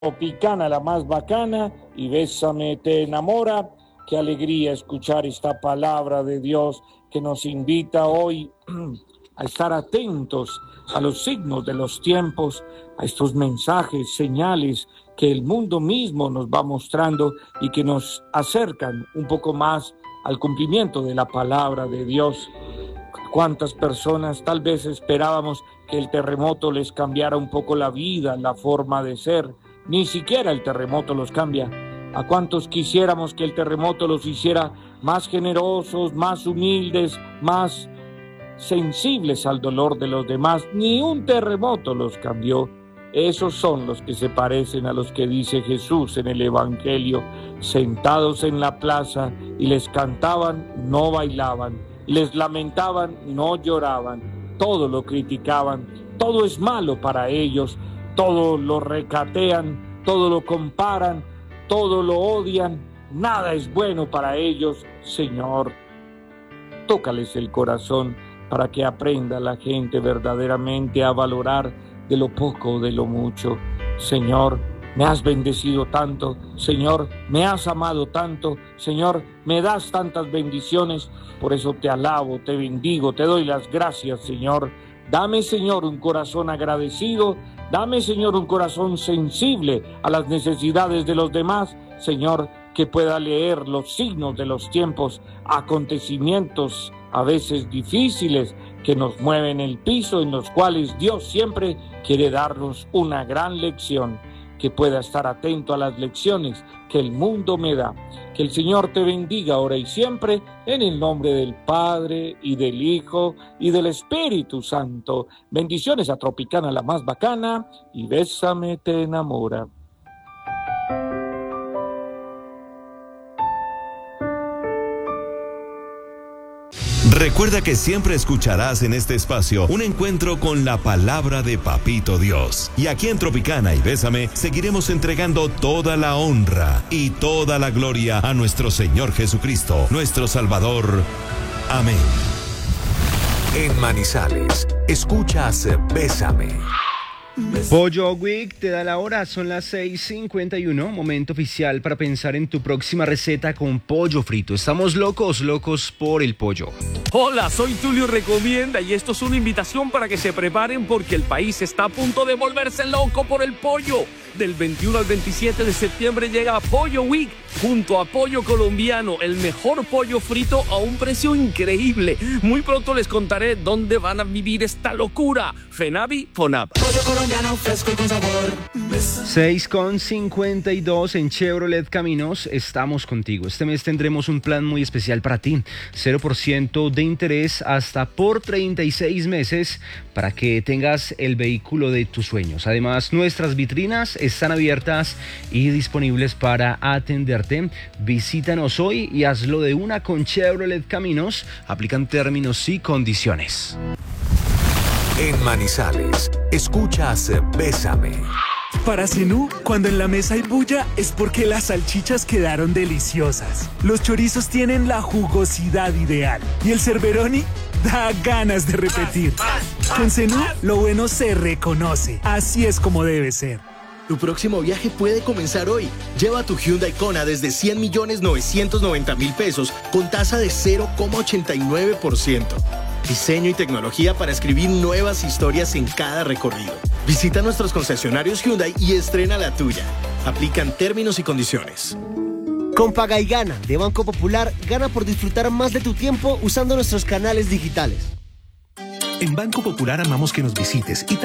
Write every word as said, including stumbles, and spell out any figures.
Tropicana, la más bacana, y Bésame te enamora. Qué alegría escuchar esta palabra de Dios que nos invita hoy a estar atentos a los signos de los tiempos, a estos mensajes, señales que el mundo mismo nos va mostrando y que nos acercan un poco más al cumplimiento de la palabra de Dios. ¿Cuántas personas tal vez esperábamos que el terremoto les cambiara un poco la vida, la forma de ser? Ni siquiera el terremoto los cambia. ¿A cuántos quisiéramos que el terremoto los hiciera más generosos, más humildes, más sensibles al dolor de los demás? Ni un terremoto los cambió. Esos son los que se parecen a los que dice Jesús en el Evangelio, sentados en la plaza, y les cantaban, no bailaban, les lamentaban, no lloraban, todo lo criticaban, todo es malo para ellos, todo lo recatean, todo lo comparan, todo lo odian, nada es bueno para ellos. Señor, tócales el corazón para que aprenda la gente verdaderamente a valorar de lo poco o de lo mucho. Señor, me has bendecido tanto, Señor, me has amado tanto, Señor, me das tantas bendiciones, por eso te alabo, te bendigo, te doy las gracias, Señor. Dame, Señor, un corazón agradecido, dame, Señor, un corazón sensible a las necesidades de los demás, Señor, que pueda leer los signos de los tiempos, acontecimientos a veces difíciles que nos mueven el piso, en los cuales Dios siempre quiere darnos una gran lección, que pueda estar atento a las lecciones que el mundo me da. Que el Señor te bendiga ahora y siempre, en el nombre del Padre, y del Hijo, y del Espíritu Santo. Bendiciones a Tropicana, la más bacana, y Bésame te enamora. Recuerda que siempre escucharás en este espacio un encuentro con la palabra de Papito Dios. Y aquí en Tropicana y Bésame seguiremos entregando toda la honra y toda la gloria a nuestro Señor Jesucristo, nuestro Salvador. Amén. En Manizales, escuchas Bésame. Pollo Week te da la hora, son las seis cincuenta y uno, momento oficial para pensar en tu próxima receta con pollo frito. Estamos locos, locos por el pollo. Hola, soy Tulio Recomienda y esto es una invitación para que se preparen porque el país está a punto de volverse loco por el pollo. Del veintiuno al veintisiete de septiembre llega Pollo Week junto a Pollo Colombiano, el mejor pollo frito a un precio increíble. Muy pronto les contaré dónde van a vivir esta locura. Fenavi, Fonab. Pollo colombiano fresco y con sabor. seis con cincuenta y dos en Chevrolet Caminos, estamos contigo. Este mes tendremos un plan muy especial para ti. cero por ciento de interés hasta por treinta y seis meses para que tengas el vehículo de tus sueños. Además, nuestras vitrinas están abiertas y disponibles para atenderte. Visítanos hoy y hazlo de una con Chevrolet Caminos. Aplican términos y condiciones. En Manizales, escuchas Bésame. Para Zenú, cuando en la mesa hay bulla es porque las salchichas quedaron deliciosas. Los chorizos tienen la jugosidad ideal y el Cerberoni da ganas de repetir. Con Zenú, lo bueno se reconoce. Así es como debe ser. Tu próximo viaje puede comenzar hoy. Lleva tu Hyundai Kona desde cien millones novecientos noventa mil pesos con tasa de cero coma ochenta y nueve por ciento. Diseño y tecnología para escribir nuevas historias en cada recorrido. Visita nuestros concesionarios Hyundai y estrena la tuya. Aplican términos y condiciones. Con Paga y Gana de Banco Popular, gana por disfrutar más de tu tiempo usando nuestros canales digitales. En Banco Popular amamos que nos visites y